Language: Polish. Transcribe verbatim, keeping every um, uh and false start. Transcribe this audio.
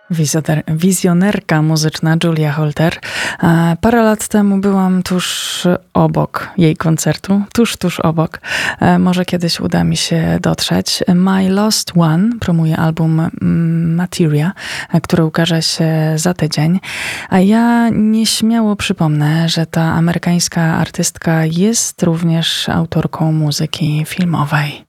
Wizjoner, wizjonerka muzyczna Julia Holter. E, Parę lat temu byłam tuż obok jej koncertu, tuż, tuż obok. E, Może kiedyś uda mi się dotrzeć. My Lost One promuje album mm, Materia, e, który ukaże się za tydzień. A ja nieśmiało przypomnę, że ta amerykańska artystka jest również autorką muzyki filmowej.